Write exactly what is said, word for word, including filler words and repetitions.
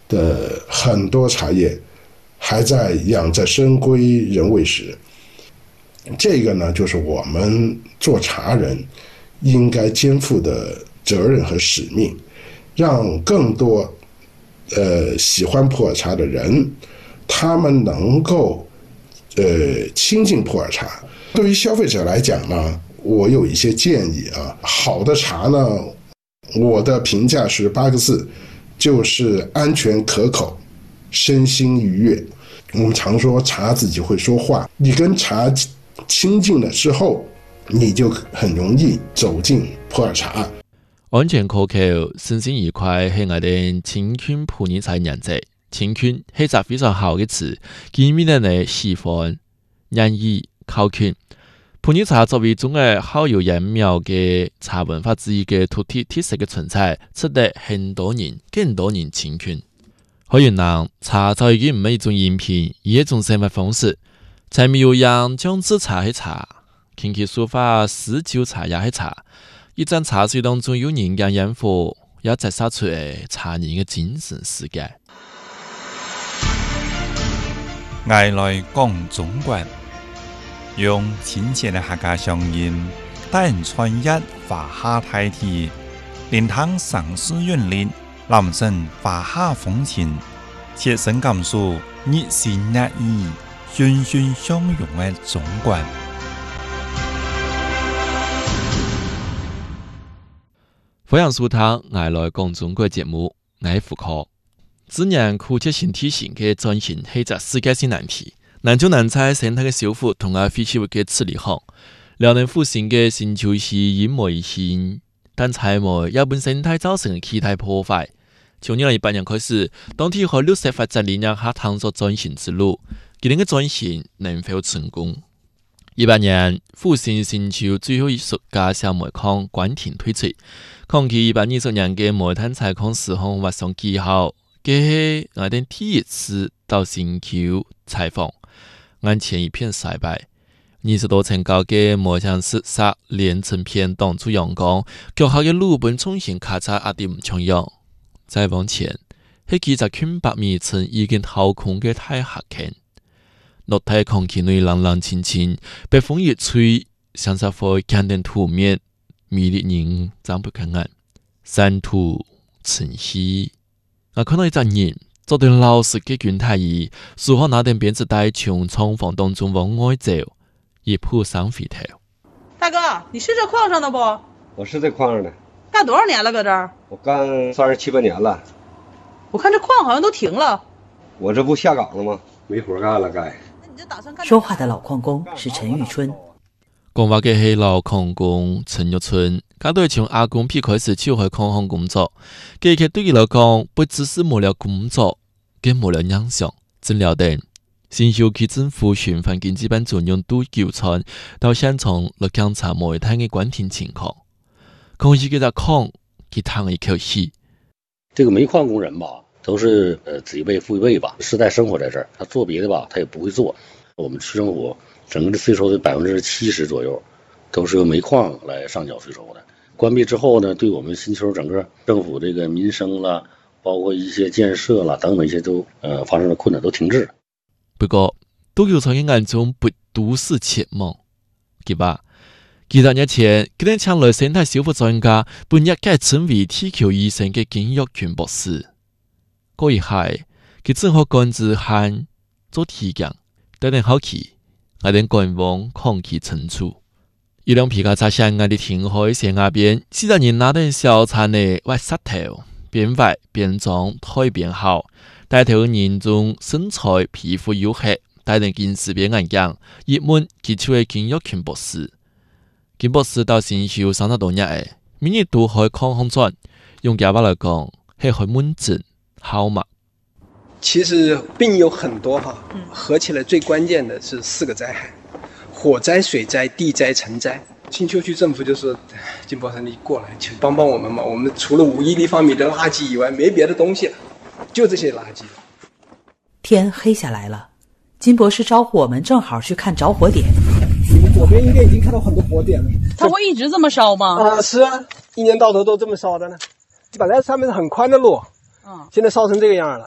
的很多茶叶还在养着生归人喂食。这个呢，就是我们做茶人应该肩负的责任和使命，让更多呃喜欢普洱茶的人，他们能够呃亲近普洱茶。对于消费者来讲呢，我有一些建议啊。好的茶呢，我的评价是八个字，就是安全可口，身心愉悦。我们常说茶自己会说话，你跟茶亲近了之后，你就很容易走进普洱茶。 安全可口，身心愉快是我哋青訓普洱茶釀者。青訓係一個非常好嘅詞，見面人哋喜歡、願意、靠近。普洱茶作為中國好有樣貌嘅茶文化之一嘅獨特特色嘅存在，值得很多人、更多人青訓。喺雲南，茶就已經唔係一種飲品，而係一種生活方式。柴米油鹽醬汁茶係茶，琴棋書法詩酒茶也係茶。一盞茶水當中有人間煙火，也折射出茶人嘅精神世界。 愛來講中國，用親切的客家鄉音，帶人穿越華夏大地，連趟城市韻律，臨陣華夏風情，切身感受熱情熱意。欣欣相融的中國。 歡迎收聽《愛來講中國》節目，我係胡可。自然科技性體型嘅轉型係一個世界性難題，難就難在生態嘅修復同埋廢棄物嘅處理好。遼寧復興嘅新潮是因為性，但柴煤也本生態造成其他破壞。從二零一八年開始，當地喺綠色發展理念下探索轉型之路。今年嘅轉型能否成功？一八年，復興新潮最後一艘加小煤礦關停推出，抗期一百二十年嘅煤炭採礦時空畫上記號。這係我哋第一次到新潮採訪，眼前一片曬白，二十多層高嘅煤炭石剎連成片擋住陽光，腳下嘅路本重新咔嚓壓啲唔重樣。再往前，係幾隻圈百米層已經掏空嘅大峽坑。落體空氣內冷冷清清，北風一吹，像是會感電土面，迷離人張不開眼。山土晨曦，我看到一隻人坐對老式嘅軍太椅，梳好那點辮子帶從廠房當中往外走，一鋪上肥頭。 大哥，你是這礦上的不？ 我是這礦上的。 幹多少年了？搁這兒？ 我幹三十七八年了。 我看這礦好像都停了。 我這不下崗了嗎？沒活幹了該。 說話的老礦工是陳玉春。 講話嘅係老礦工陳玉春，佢對從阿公撇開始就去礦行工作。佢佢對佢嚟講，不只是冇了工作，更冇了影響。真了得，新潮區政府循環經濟辦主任杜九川到現場嚟檢查煤炭嘅關停情況。空氣給他礦，佢嘆了一口氣。 這個煤礦工人吧，都是呃子一輩父一輩吧，世代生活在這兒，他做別的吧，他也不會做。我們市政府整個的稅收的百分之七十左右，都是由煤礦來上繳稅收的。關閉之後呢，對我們新潮整個政府這個民生啦，包括一些建設啦等等一些都呃發生了困難，都停滯。 不過，杜九川嘅眼中不都是奢望，佢話。幾十年前，佢哋請來生態修復專家，本日改稱為地球醫生嘅金玉群博士。嗰一下，佢正好趕住喊做提綱，帶點好奇，我哋官網空氣清楚。一輛皮卡車向我哋停開斜岸邊，四個人拿點小餐嘅挖石頭，邊挖邊裝台邊好。帶頭人中身材皮膚黝黑，帶點近視邊眼鏡，一問佢就係金玉群博士。金博士到新潮三十多年誒，每日都開礦行轉，用家話來講，係開門診好嘛？ 其實病有很多哈，合起來最關鍵的是四個災害：火災、水災、地災、塵災。新潮區政府就說：金博士，你過來就幫幫我們嘛！我們除了五億立方米的垃圾以外，沒別的東西了，就這些垃圾。 天黑下來了，金博士招呼我們正好去看着火點。 你們左邊應該已經看到很多火點了。 它會一直這麼燒嗎？ 啊，是啊，一年到頭都這麼燒的呢。本來上面是很寬的路，嗯，現在燒成這個樣了。